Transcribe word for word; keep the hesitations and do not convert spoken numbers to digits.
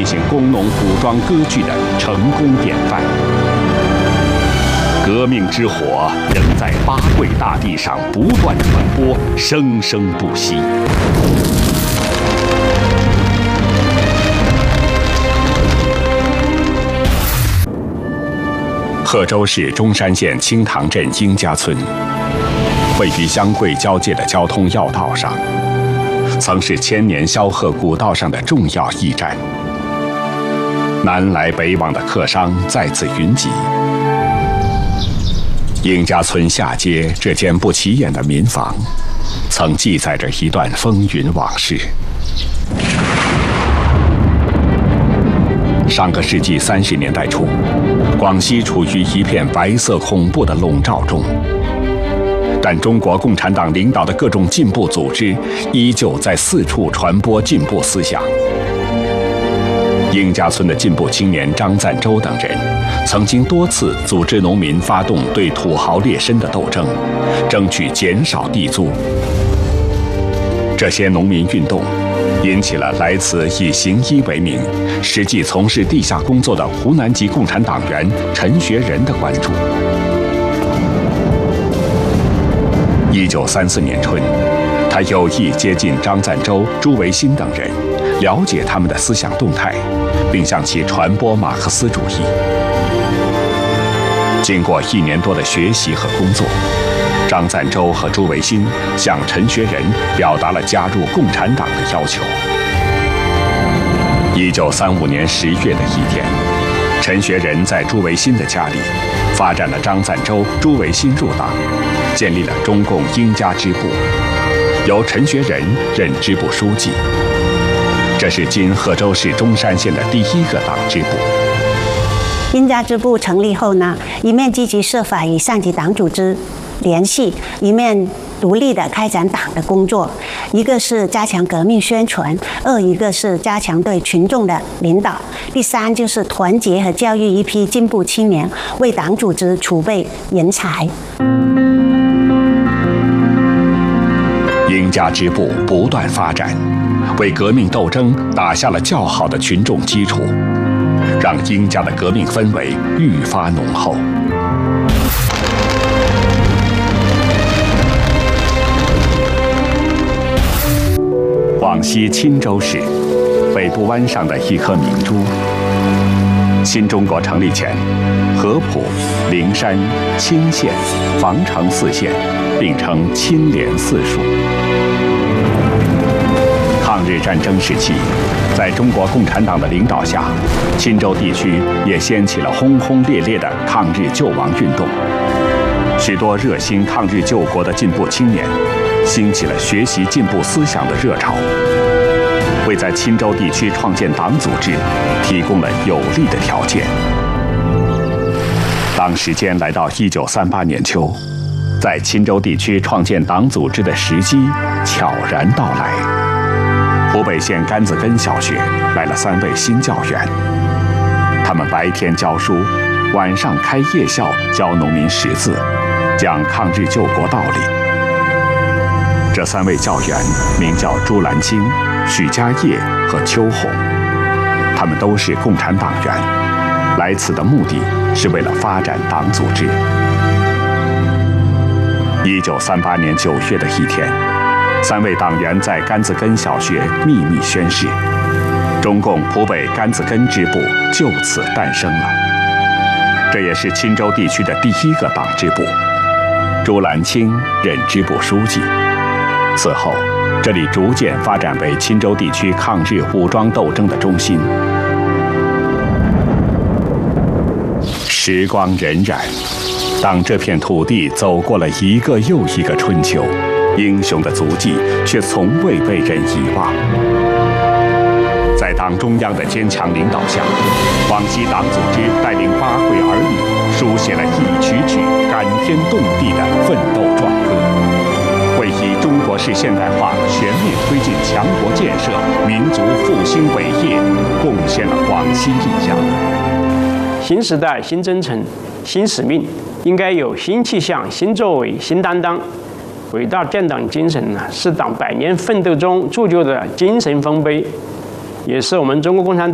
行工农武装割据的成功典范。革命之火仍在八桂大地上不断传播，生生不息。贺州市中山县青塘镇英家村，位于湘桂交界的交通要道上，曾是千年萧河古道上的重要驿站。南来北往的客商在此云集。英家村下街这间不起眼的民房，曾记载着一段风云往事。上个世纪三十年代初，广西处于一片白色恐怖的笼罩中，但中国共产党领导的各种进步组织依旧在四处传播进步思想。英家村的进步青年张赞洲等人，曾经多次组织农民发动对土豪劣绅的斗争，争取减少地租。这些农民运动引起了来自以行医为名，实际从事地下工作的湖南籍共产党员陈学仁的关注。一九三四年春，他有意接近张赞洲、朱维新等人，了解他们的思想动态，并向其传播马克思主义。经过一年多的学习和工作，张赞洲和朱维新向陈学仁表达了加入共产党的要求。一九三五年十月的一天，陈学仁在朱维新的家里发展了张赞洲、朱维新入党，建立了中共英家支部，由陈学仁任支部书记。这是今贺州市中山县的第一个党支部。 英家支部成立后呢，一面积极设法与上级党组织联系，一面独立地开展党的工作。一个是加强革命宣传，二一个是加强对群众的领导，第三就是团结和教育一批进步青年，为党组织储备人才。 英家支部不断发展，为革命斗争打下了较好的群众基础，让英家的革命氛围愈发浓厚。广西钦州市北部湾上的一颗明珠。新中国成立前，合浦、灵山、钦县、防城四县并称钦联四属。抗日战争时期，在中国共产党的领导下，钦州地区也掀起了轰轰烈烈的抗日救亡运动。许多热心抗日救国的进步青年，兴起了学习进步思想的热潮，为在钦州地区创建党组织提供了有利的条件。当时间来到一九三八年秋，在钦州地区创建党组织的时机悄然到来。湖北县甘子根小学来了三位新教员，他们白天教书，晚上开夜校教农民识字，讲抗日救国道理。这三位教员名叫朱兰青、许家业和邱红，他们都是共产党员，来此的目的是为了发展党组织。一九三八年九月的一天，三位党员在甘子根小学秘密宣誓，中共湖北甘子根支部就此诞生了。这也是钦州地区的第一个党支部。朱兰青任支部书记。此后，这里逐渐发展为钦州地区抗日武装斗争的中心。时光荏苒，当这片土地走过了一个又一个春秋，英雄的足迹却从未被人遗忘。在党中央的坚强领导下，广西党组织带领八桂儿女，书写了一曲曲感天动地的奋斗壮歌，为以中国式现代化全面推进强国建设、民族复兴伟业，贡献了广西印象。 新时代、新征程、新使命，应该有新气象、新作为、新担当。伟大建党精神呢，是党百年奋斗中铸就的精神丰碑，也是我们中国共产党